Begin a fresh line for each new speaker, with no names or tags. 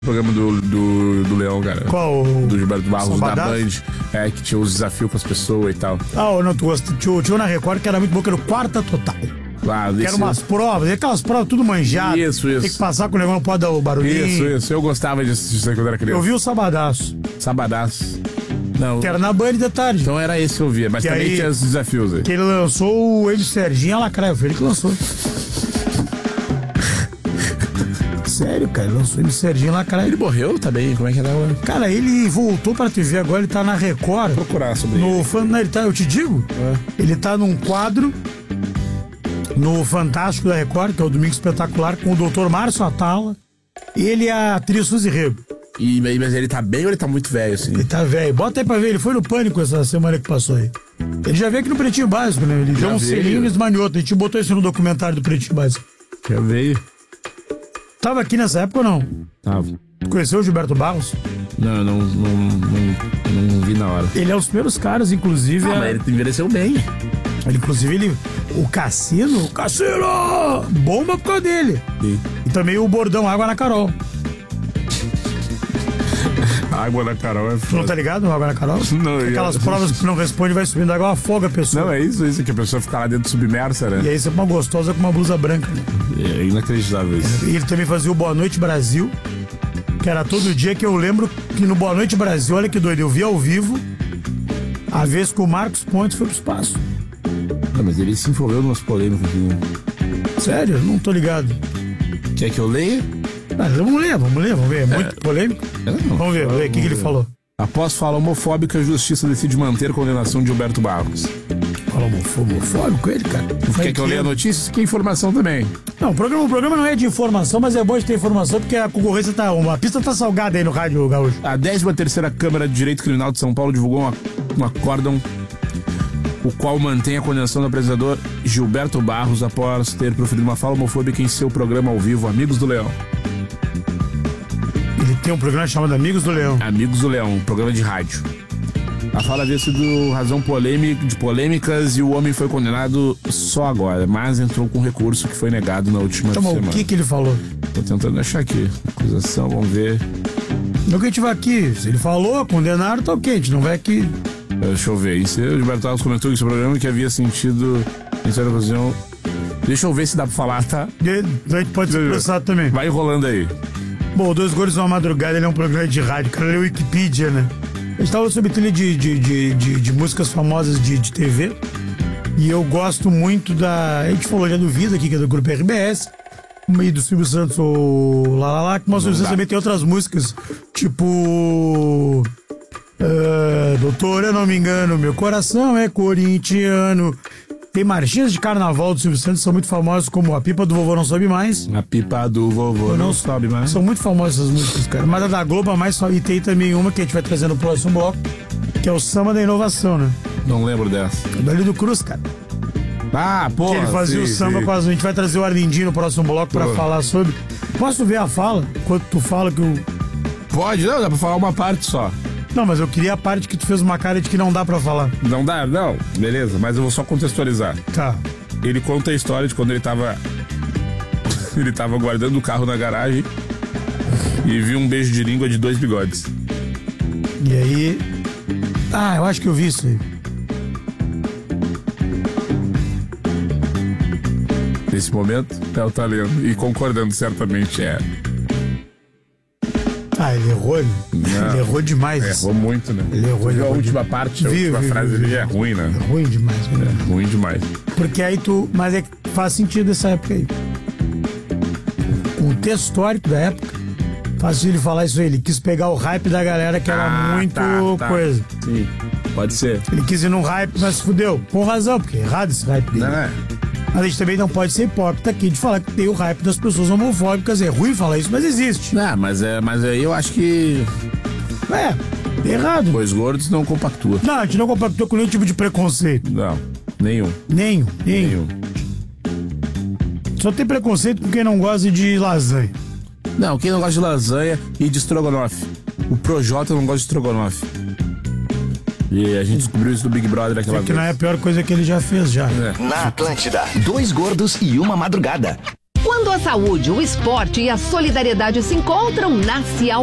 programa do Leão, cara.
Qual?
Do Gilberto Barros, da
Sabadaço?
Band. Que tinha os desafios com as pessoas e tal.
Não, tu gosta. Tinha na Record que era muito bom, que era o Quarta Total. Que eram umas provas, aquelas provas tudo manjadas.
Isso.
Tem que passar com o negócio, não pode dar o barulhinho.
Isso. Eu gostava de assistir quando era criança.
Eu vi o Sabadaço.
Não.
Que era na Band de tarde.
Então era esse que eu via, mas
que
também
aí,
tinha os desafios aí.
Que ele lançou o Elis Serginho Lacraia, foi ele que lançou. Sério, cara, ele lançou o Elis Serginho Lacraia.
Ele morreu também? Como é que era agora?
Cara, ele voltou pra TV agora, ele tá na Record.
Vou procurar sobre ele.
Não, ele tá, eu te digo, ele tá num quadro no Fantástico da Record, que é o Domingo Espetacular, com o Dr. Márcio Atala. Ele e a atriz Suzy Rego.
Mas ele tá bem ou ele tá muito velho, assim?
Ele tá velho. Bota aí pra ver, ele foi no Pânico essa semana que passou aí. Ele já veio aqui no Pretinho Básico, né? Ele deu um selinho e esmaniou. A gente botou isso no documentário do Pretinho Básico.
Já veio.
Tava aqui nessa época ou não?
Tava.
Conheceu o Gilberto Barros?
Não vi na hora.
Ele é um dos primeiros caras, inclusive.
Mas ele envelheceu bem.
O Cassino, bomba por causa dele.
Sim.
E também o bordão Água na Carol.
Água na Carol é foda.
Tu não tá ligado no Água na Carol?
Não,
aquelas provas que não responde, vai subindo água, afoga a pessoa.
Não, é isso, que a pessoa fica lá dentro submersa, né?
E aí você é uma gostosa com uma blusa branca, né?
É inacreditável isso.
E ele também fazia o Boa Noite Brasil, que era todo dia, que eu lembro que no Boa Noite Brasil, olha que doido, eu vi ao vivo a vez que o Marcos Pontes foi pro espaço.
Não, mas ele se envolveu em umas polêmicas.
Sério? Não tô ligado.
Quer que eu leia?
Vamos ver. É muito polêmico? Vamos ver o que ele falou.
Após fala homofóbica, a justiça decide manter a condenação de Gilberto Barros.
Fala homofóbico ele, cara?
Quer que eu leia a notícia? Isso aqui é informação também.
Não, o programa não é de informação, mas é bom de ter informação, porque a concorrência a pista tá salgada aí no Rádio Gaúcho.
A 13ª Câmara de Direito Criminal de São Paulo divulgou um acórdão o qual mantém a condenação do apresentador Gilberto Barros após ter proferido uma fala homofóbica em seu programa ao vivo Amigos do Leão.
Ele tem um programa chamado Amigos do Leão.
Amigos do Leão, um programa de rádio. A fala havia sido razão de polêmicas e o homem foi condenado só agora, mas entrou com recurso que foi negado na última semana.
O que ele falou?
Tô tentando achar aqui. Acusação, vamos ver.
Não que a gente vai aqui. Se ele falou, condenaram, tá ok, a gente não vai aqui.
Deixa eu ver. O Gilberto Barros comentou que esse programa que havia sentido em certa ocasião. Deixa eu ver se dá pra falar, tá?
A gente pode se expressar também.
Vai enrolando aí.
Bom, Dois Gordos numa Madrugada, ele é um programa de rádio, cara, ele é o Wikipedia, né? A gente tava sobre trilha de músicas famosas de TV. E eu gosto muito da... A gente falou já do Vida aqui, que é do Grupo RBS. E do Silvio Santos, o Lá, que o Silvio Santos também tem outras músicas. Tipo... Doutor, eu não me engano, meu coração é corintiano. Tem marchinhas de carnaval do Silvio Santos, são muito famosas, como A Pipa do Vovô Não Sobe Mais.
A Pipa do Vovô Não Sobe Mais.
São muito famosas essas músicas, cara. Mas a da Globo, a mais só. E tem também uma que a gente vai trazer no próximo bloco, que é o Samba da Inovação, né?
Não lembro dessa.
É do Arlindo Cruz, cara.
Porra.
Que ele fazia o samba com as... A gente vai trazer o Arlindinho no próximo bloco pra falar sobre. Posso ver a fala? Enquanto tu fala que o...
Pode, não, dá pra falar uma parte só.
Não, mas eu queria a parte que tu fez uma cara de que não dá pra falar.
Não dá? Não, beleza, mas eu vou só contextualizar.
Tá.
Ele conta a história de quando ele tava guardando o carro na garagem e viu um beijo de língua de 2 bigodes.
E aí... eu acho que eu vi isso aí.
Nesse momento, ela tá lendo e concordando, certamente é.
Ele errou, né? Ele errou demais.
Errou muito, né?
Ele errou.
A última parte, a última frase ali é ruim, né?
É ruim demais.
É ruim demais.
Porque aí mas é que faz sentido essa época aí. O texto histórico da época, faz sentido ele falar isso aí. Ele quis pegar o hype da galera que era muito coisa.
Sim, pode ser.
Ele quis ir num hype, mas se fudeu. Com razão, porque é errado esse hype dele.
Não é?
Mas a gente também não pode ser hipócrita aqui de falar que tem o hype das pessoas homofóbicas. É ruim falar isso, mas existe.
Não, mas aí eu acho que...
É errado.
Dois Gordos não compactua.
Não, a gente não compactua com nenhum tipo de preconceito.
Não, nenhum.
Só tem preconceito com quem não gosta de lasanha.
Não, quem não gosta de lasanha e de estrogonofe. O Projota não gosta de estrogonofe. E a gente descobriu isso do Big Brother aquela vez.
Que não é a pior coisa que ele já fez, já.
Na Atlântida, 2 Gordos e uma Madrugada. Quando a saúde, o esporte e a solidariedade se encontram, nasce a